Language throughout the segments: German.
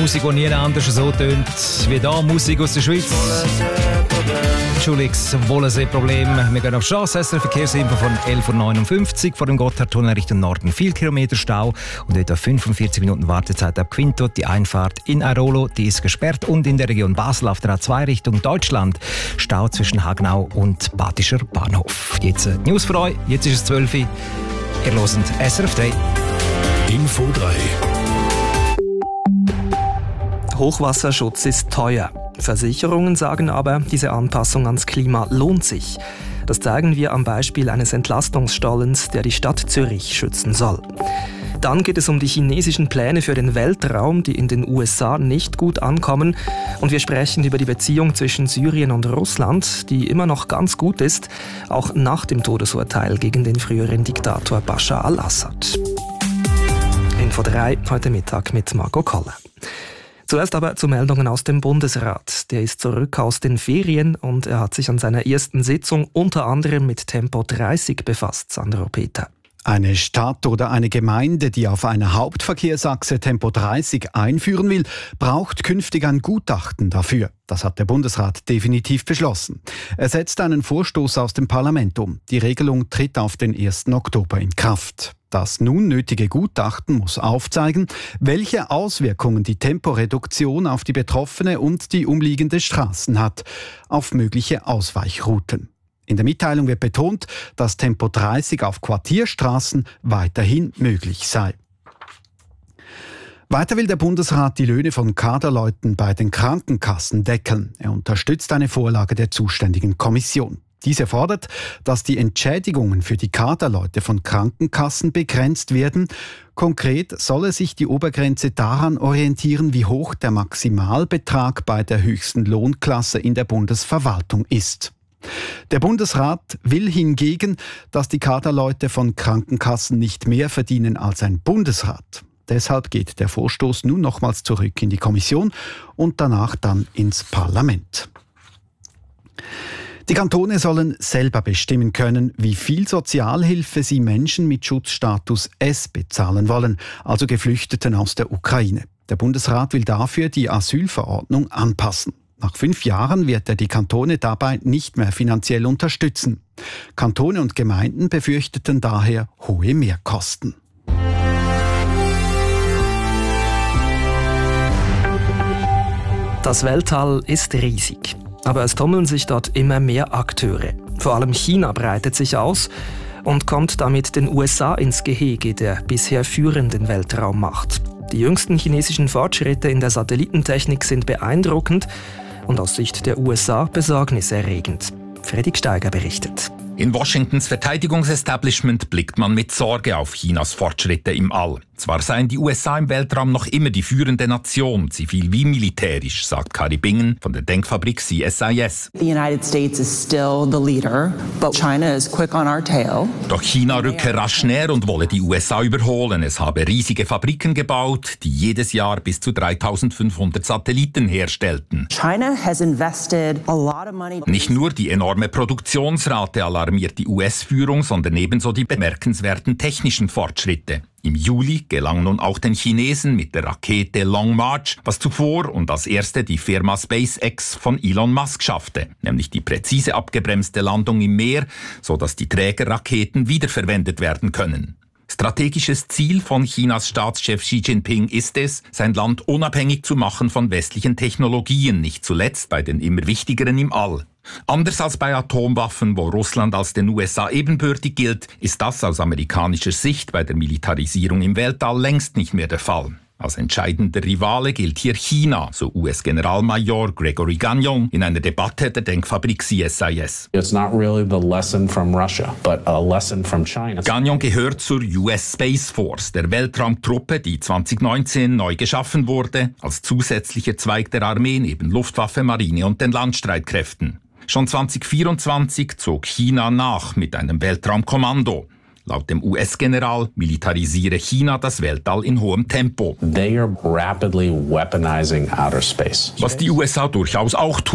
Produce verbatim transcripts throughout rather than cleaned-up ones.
Musik, die nie anders so tönt wie da. Musik aus der Schweiz. Schulix, Wollensee-Problem. Wir gehen auf die Strasse. S R Verkehrsinfo von elf Uhr neunundfünfzig vor dem Gotthardtunnel Richtung Norden. Viel Kilometer Stau und etwa fünfundvierzig Minuten Wartezeit ab Quinto. Die Einfahrt in Airolo, die ist gesperrt. Und in der Region Basel auf der A zwei Richtung Deutschland. Stau zwischen Hagenau und Badischer Bahnhof. Jetzt äh, News für euch. Jetzt ist es zwölf Uhr. Ihr hört S R F drei. Info drei. Hochwasserschutz ist teuer. Versicherungen sagen aber, diese Anpassung ans Klima lohnt sich. Das zeigen wir am Beispiel eines Entlastungsstollens, der die Stadt Zürich schützen soll. Dann geht es um die chinesischen Pläne für den Weltraum, die in den U S A nicht gut ankommen. Und wir sprechen über die Beziehung zwischen Syrien und Russland, die immer noch ganz gut ist, auch nach dem Todesurteil gegen den früheren Diktator Bashar al-Assad. Info drei, heute Mittag mit Margot Koller. Zuerst aber zu Meldungen aus dem Bundesrat. Der ist zurück aus den Ferien und er hat sich an seiner ersten Sitzung unter anderem mit Tempo dreißig befasst, Sandro Peter. Eine Stadt oder eine Gemeinde, die auf einer Hauptverkehrsachse Tempo dreißig einführen will, braucht künftig ein Gutachten dafür. Das hat der Bundesrat definitiv beschlossen. Er setzt einen Vorstoß aus dem Parlament um. Die Regelung tritt auf den ersten Oktober in Kraft. Das nun nötige Gutachten muss aufzeigen, welche Auswirkungen die Temporeduktion auf die betroffene und die umliegende Straßen hat, auf mögliche Ausweichrouten. In der Mitteilung wird betont, dass Tempo dreißig auf Quartierstraßen weiterhin möglich sei. Weiter will der Bundesrat die Löhne von Kaderleuten bei den Krankenkassen deckeln. Er unterstützt eine Vorlage der zuständigen Kommission. Diese fordert, dass die Entschädigungen für die Kaderleute von Krankenkassen begrenzt werden. Konkret solle sich die Obergrenze daran orientieren, wie hoch der Maximalbetrag bei der höchsten Lohnklasse in der Bundesverwaltung ist. Der Bundesrat will hingegen, dass die Kaderleute von Krankenkassen nicht mehr verdienen als ein Bundesrat. Deshalb geht der Vorstoß nun nochmals zurück in die Kommission und danach dann ins Parlament. Die Kantone sollen selber bestimmen können, wie viel Sozialhilfe sie Menschen mit Schutzstatus S bezahlen wollen, also Geflüchteten aus der Ukraine. Der Bundesrat will dafür die Asylverordnung anpassen. Nach fünf Jahren wird er die Kantone dabei nicht mehr finanziell unterstützen. Kantone und Gemeinden befürchteten daher hohe Mehrkosten. Das Weltall ist riesig. Aber es tummeln sich dort immer mehr Akteure. Vor allem China breitet sich aus und kommt damit den U S A ins Gehege der bisher führenden Weltraummacht. Die jüngsten chinesischen Fortschritte in der Satellitentechnik sind beeindruckend und aus Sicht der U S A besorgniserregend. Fredrik Steiger berichtet. In Washingtons Verteidigungsestablishment blickt man mit Sorge auf Chinas Fortschritte im All. Zwar seien die U S A im Weltraum noch immer die führende Nation, zivil wie militärisch, sagt Kari Bingen von der Denkfabrik C S I S. The United States is still the leader, but China is quick on our tail. Doch China rücke rasch näher und wolle die U S A überholen. Es habe riesige Fabriken gebaut, die jedes Jahr bis zu dreitausendfünfhundert Satelliten herstellten. China has invested a lot of money. Nicht nur die enorme Produktionsrate alarmiert die U S-Führung, sondern ebenso die bemerkenswerten technischen Fortschritte. Im Juli gelang nun auch den Chinesen mit der Rakete Long March, was zuvor und als erste die Firma SpaceX von Elon Musk schaffte, nämlich die präzise abgebremste Landung im Meer, sodass die Trägerraketen wiederverwendet werden können. Strategisches Ziel von Chinas Staatschef Xi Jinping ist es, sein Land unabhängig zu machen von westlichen Technologien, nicht zuletzt bei den immer wichtigeren im All. Anders als bei Atomwaffen, wo Russland als den U S A ebenbürtig gilt, ist das aus amerikanischer Sicht bei der Militarisierung im Weltall längst nicht mehr der Fall. Als entscheidender Rivale gilt hier China, so U S-Generalmajor Gregory Gagnon in einer Debatte der Denkfabrik C S I S. It's not really the lesson from Russia, but a lesson from China. Gagnon gehört zur U S Space Force, der Weltraumtruppe, die zwanzig neunzehn neu geschaffen wurde, als zusätzlicher Zweig der Armee neben Luftwaffe, Marine und den Landstreitkräften. Schon zwanzig vierundzwanzig zog China nach mit einem Weltraumkommando. Laut dem U S-General militarisiere China das Weltall in hohem Tempo. They are rapidly weaponizing outer space. Was die U S A durchaus auch tun.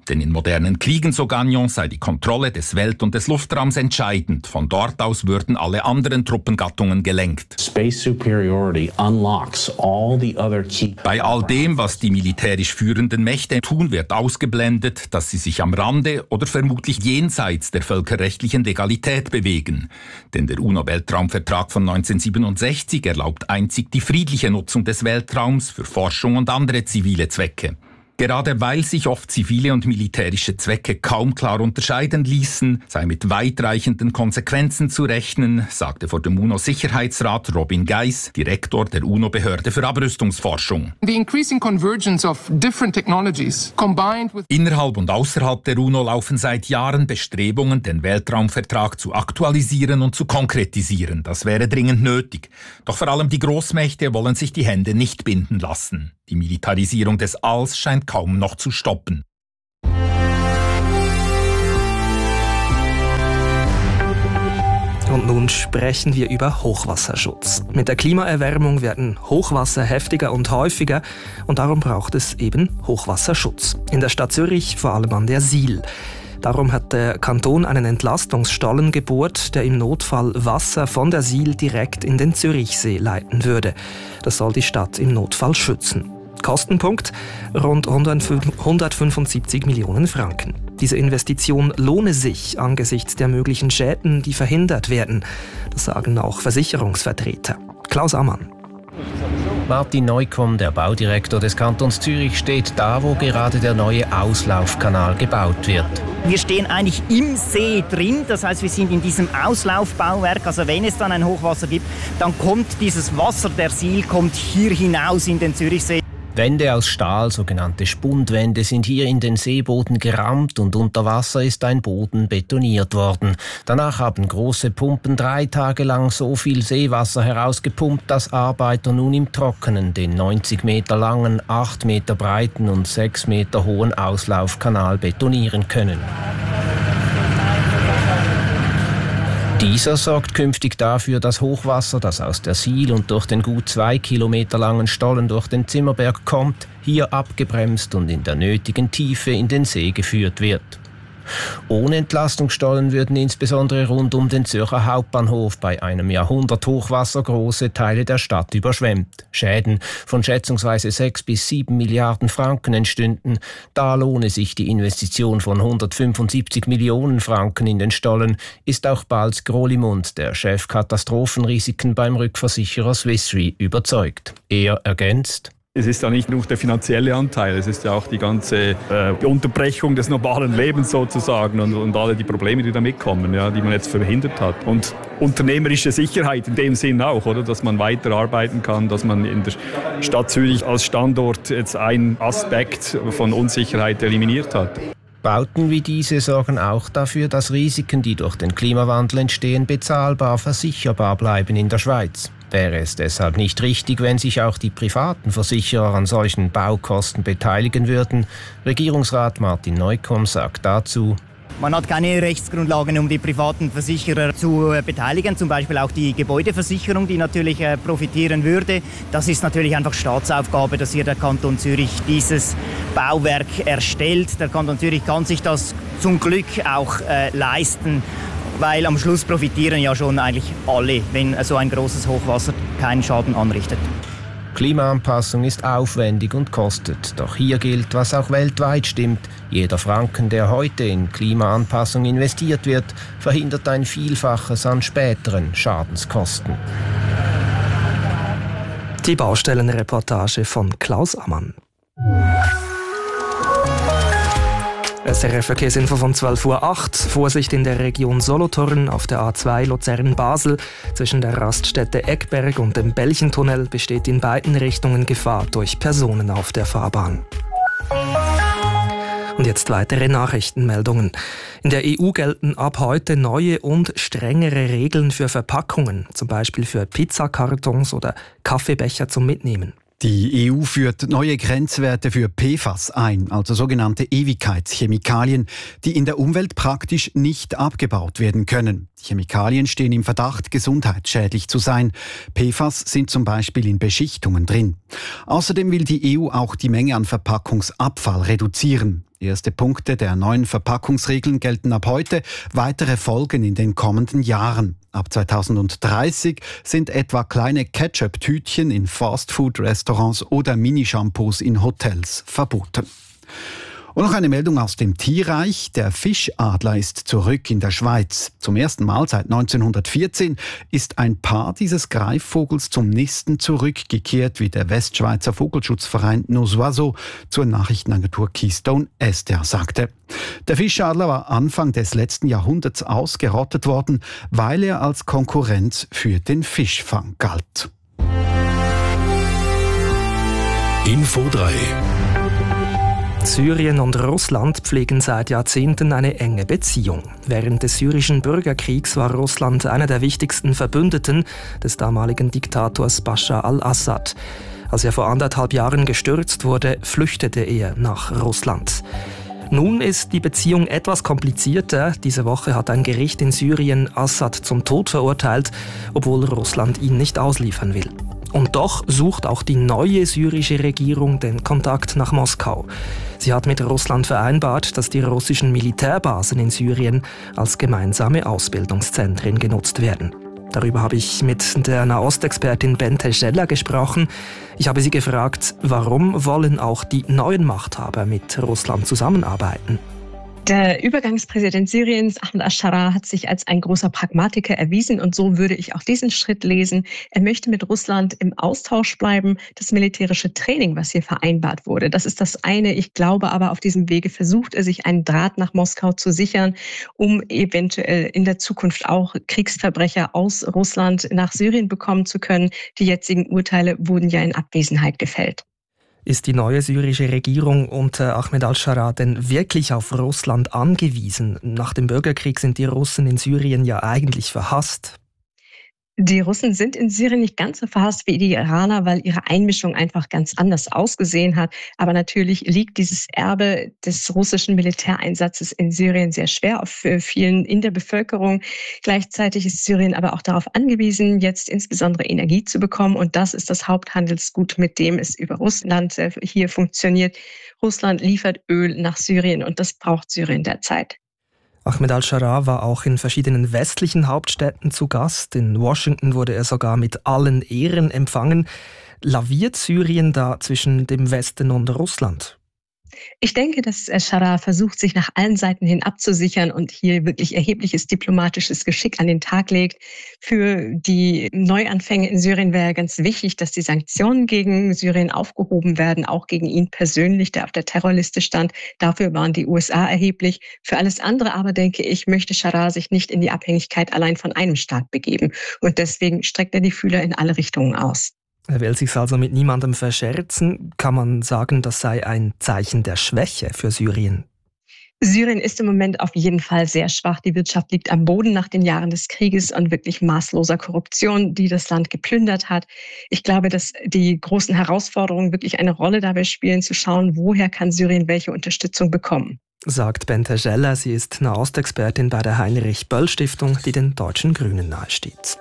Denn in modernen Kriegen, so Gagnon, sei die Kontrolle des Welt- und des Luftraums entscheidend. Von dort aus würden alle anderen Truppengattungen gelenkt. Space superiority unlocks all the other key. Bei all dem, was die militärisch führenden Mächte tun, wird ausgeblendet, dass sie sich am Rande oder vermutlich jenseits der völkerrechtlichen Legalität bewegen. Denn der UNO-Weltraumvertrag von neunzehnhundertsiebenundsechzig erlaubt einzig die friedliche Nutzung des Weltraums für Forschung und andere zivile Zwecke. Gerade weil sich oft zivile und militärische Zwecke kaum klar unterscheiden ließen, sei mit weitreichenden Konsequenzen zu rechnen, sagte vor dem UNO-Sicherheitsrat Robin Geis, Direktor der UNO-Behörde für Abrüstungsforschung. The increasing convergence of different technologies combined with Innerhalb und außerhalb der UNO laufen seit Jahren Bestrebungen, den Weltraumvertrag zu aktualisieren und zu konkretisieren. Das wäre dringend nötig. Doch vor allem die Großmächte wollen sich die Hände nicht binden lassen. Die Militarisierung des Alls scheint kaum noch zu stoppen. Und nun sprechen wir über Hochwasserschutz. Mit der Klimaerwärmung werden Hochwasser heftiger und häufiger und darum braucht es eben Hochwasserschutz. In der Stadt Zürich vor allem an der Sihl. Darum hat der Kanton einen Entlastungsstollen gebohrt, der im Notfall Wasser von der Sihl direkt in den Zürichsee leiten würde. Das soll die Stadt im Notfall schützen. Kostenpunkt rund hundertfünfundsiebzig Millionen Franken. Diese Investition lohne sich angesichts der möglichen Schäden, die verhindert werden. Das sagen auch Versicherungsvertreter. Klaus Ammann. Martin Neukomm, der Baudirektor des Kantons Zürich, steht da, wo gerade der neue Auslaufkanal gebaut wird. Wir stehen eigentlich im See drin, das heißt, wir sind in diesem Auslaufbauwerk. Also wenn es dann ein Hochwasser gibt, dann kommt dieses Wasser der Sihl kommt hier hinaus in den Zürichsee. Wände aus Stahl, sogenannte Spundwände, sind hier in den Seeboden gerammt und unter Wasser ist ein Boden betoniert worden. Danach haben große Pumpen drei Tage lang so viel Seewasser herausgepumpt, dass Arbeiter nun im Trockenen den neunzig Meter langen, acht Meter breiten und sechs Meter hohen Auslaufkanal betonieren können. Dieser sorgt künftig dafür, dass Hochwasser, das aus der Sihl und durch den gut zwei Kilometer langen Stollen durch den Zimmerberg kommt, hier abgebremst und in der nötigen Tiefe in den See geführt wird. Ohne Entlastungsstollen würden insbesondere rund um den Zürcher Hauptbahnhof bei einem Jahrhundert-Hochwasser große Teile der Stadt überschwemmt. Schäden von schätzungsweise sechs bis sieben Milliarden Franken entstünden. Da lohne sich die Investition von hundertfünfundsiebzig Millionen Franken in den Stollen, ist auch Balz Grolimund, der Chef Katastrophenrisiken beim Rückversicherer Swiss Re, überzeugt. Er ergänzt: Es ist ja nicht nur der finanzielle Anteil, es ist ja auch die ganze äh, Unterbrechung des normalen Lebens sozusagen und, und alle die Probleme, die da mitkommen, ja, die man jetzt verhindert hat. Und unternehmerische Sicherheit in dem Sinn auch, oder, dass man weiterarbeiten kann, dass man in der Stadt Zürich als Standort jetzt einen Aspekt von Unsicherheit eliminiert hat. Bauten wie diese sorgen auch dafür, dass Risiken, die durch den Klimawandel entstehen, bezahlbar versicherbar bleiben in der Schweiz. Wäre es deshalb nicht richtig, wenn sich auch die privaten Versicherer an solchen Baukosten beteiligen würden? Regierungsrat Martin Neukomm sagt dazu: Man hat keine Rechtsgrundlagen, um die privaten Versicherer zu äh, beteiligen, zum Beispiel auch die Gebäudeversicherung, die natürlich äh, profitieren würde. Das ist natürlich einfach Staatsaufgabe, dass hier der Kanton Zürich dieses Bauwerk erstellt. Der Kanton Zürich kann sich das zum Glück auch äh, leisten, weil am Schluss profitieren ja schon eigentlich alle, wenn so ein großes Hochwasser keinen Schaden anrichtet. Klimaanpassung ist aufwendig und kostet. Doch hier gilt, was auch weltweit stimmt: Jeder Franken, der heute in Klimaanpassung investiert wird, verhindert ein Vielfaches an späteren Schadenskosten. Die Baustellenreportage von Klaus Ammann. S R F Verkehrsinfo von zwölf Uhr acht. Vorsicht in der Region Solothurn auf der A zwei Luzern-Basel. Zwischen der Raststätte Eckberg und dem Belchentunnel besteht in beiden Richtungen Gefahr durch Personen auf der Fahrbahn. Und jetzt weitere Nachrichtenmeldungen. In der E U gelten ab heute neue und strengere Regeln für Verpackungen, zum Beispiel für Pizzakartons oder Kaffeebecher zum Mitnehmen. Die E U führt neue Grenzwerte für P F A S ein, also sogenannte Ewigkeitschemikalien, die in der Umwelt praktisch nicht abgebaut werden können. Die Chemikalien stehen im Verdacht, gesundheitsschädlich zu sein. P F A S sind zum Beispiel in Beschichtungen drin. Außerdem will die E U auch die Menge an Verpackungsabfall reduzieren. Erste Punkte der neuen Verpackungsregeln gelten ab heute, weitere folgen in den kommenden Jahren. Ab zweitausenddreißig sind etwa kleine Ketchup-Tütchen in Fastfood-Restaurants oder Mini-Shampoos in Hotels verboten. Und noch eine Meldung aus dem Tierreich. Der Fischadler ist zurück in der Schweiz. Zum ersten Mal seit neunzehnhundertvierzehn ist ein Paar dieses Greifvogels zum Nisten zurückgekehrt, wie der Westschweizer Vogelschutzverein Nos Oiseaux zur Nachrichtenagentur Keystone S D R sagte. Der Fischadler war Anfang des letzten Jahrhunderts ausgerottet worden, weil er als Konkurrenz für den Fischfang galt. Info drei. Syrien und Russland pflegen seit Jahrzehnten eine enge Beziehung. Während des syrischen Bürgerkriegs war Russland einer der wichtigsten Verbündeten des damaligen Diktators Bashar al-Assad. Als er vor anderthalb Jahren gestürzt wurde, flüchtete er nach Russland. Nun ist die Beziehung etwas komplizierter. Diese Woche hat ein Gericht in Syrien Assad zum Tod verurteilt, obwohl Russland ihn nicht ausliefern will. Und doch sucht auch die neue syrische Regierung den Kontakt nach Moskau. Sie hat mit Russland vereinbart, dass die russischen Militärbasen in Syrien als gemeinsame Ausbildungszentren genutzt werden. Darüber habe ich mit der Nahostexpertin Bente Scheller gesprochen. Ich habe sie gefragt, warum wollen auch die neuen Machthaber mit Russland zusammenarbeiten? Der Übergangspräsident Syriens, Ahmed al-Sharaa, hat sich als ein großer Pragmatiker erwiesen und so würde ich auch diesen Schritt lesen. Er möchte mit Russland im Austausch bleiben. Das militärische Training, was hier vereinbart wurde, das ist das eine. Ich glaube aber, auf diesem Wege versucht er sich einen Draht nach Moskau zu sichern, um eventuell in der Zukunft auch Kriegsverbrecher aus Russland nach Syrien bekommen zu können. Die jetzigen Urteile wurden ja in Abwesenheit gefällt. Ist die neue syrische Regierung unter Ahmed al-Sharaa denn wirklich auf Russland angewiesen? Nach dem Bürgerkrieg sind die Russen in Syrien ja eigentlich verhasst. Die Russen sind in Syrien nicht ganz so verhasst wie die Iraner, weil ihre Einmischung einfach ganz anders ausgesehen hat. Aber natürlich liegt dieses Erbe des russischen Militäreinsatzes in Syrien sehr schwer auf vielen in der Bevölkerung. Gleichzeitig ist Syrien aber auch darauf angewiesen, jetzt insbesondere Energie zu bekommen. Und das ist das Haupthandelsgut, mit dem es über Russland hier funktioniert. Russland liefert Öl nach Syrien und das braucht Syrien derzeit. Ahmed al-Sharaa war auch in verschiedenen westlichen Hauptstädten zu Gast. In Washington wurde er sogar mit allen Ehren empfangen. Laviert Syrien da zwischen dem Westen und Russland? Ich denke, dass al-Sharaa versucht, sich nach allen Seiten hin abzusichern und hier wirklich erhebliches diplomatisches Geschick an den Tag legt. Für die Neuanfänge in Syrien wäre ganz wichtig, dass die Sanktionen gegen Syrien aufgehoben werden, auch gegen ihn persönlich, der auf der Terrorliste stand. Dafür waren die U S A erheblich. Für alles andere aber, denke ich, möchte al-Sharaa sich nicht in die Abhängigkeit allein von einem Staat begeben. Und deswegen streckt er die Fühler in alle Richtungen aus. Er will sich also mit niemandem verscherzen. Kann man sagen, das sei ein Zeichen der Schwäche für Syrien? Syrien ist im Moment auf jeden Fall sehr schwach. Die Wirtschaft liegt am Boden nach den Jahren des Krieges und wirklich maßloser Korruption, die das Land geplündert hat. Ich glaube, dass die großen Herausforderungen wirklich eine Rolle dabei spielen, zu schauen, woher kann Syrien welche Unterstützung bekommen. Sagt Bente Scheller. Sie ist Nahostexpertin bei der Heinrich-Böll-Stiftung, die den deutschen Grünen nahesteht.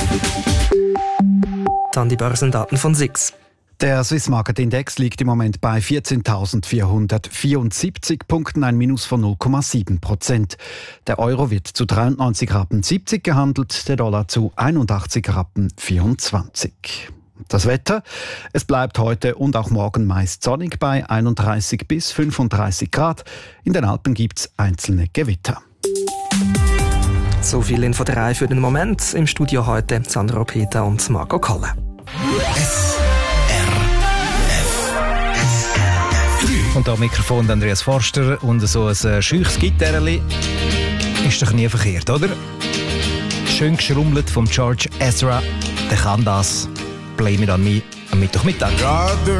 Dann die Börsendaten von S I X. Der Swiss Market Index liegt im Moment bei vierzehntausendvierhundertvierundsiebzig Punkten, ein Minus von null Komma sieben Prozent. Der Euro wird zu dreiundneunzig Rappen siebzig gehandelt, der Dollar zu einundachtzig Rappen vierundzwanzig. Das Wetter: Es bleibt heute und auch morgen meist sonnig bei einunddreißig bis fünfunddreißig Grad. In den Alpen gibt es einzelne Gewitter. So viel Info drei für den Moment. Im Studio heute Sandro Peter und Marco Kolle. Und am Mikrofon Andreas Forster und so ein scheuches Gitarreli ist doch nie verkehrt, oder? Schön geschrummelt vom George Ezra. Der kann das. Blame it on me am Mittwochmittag.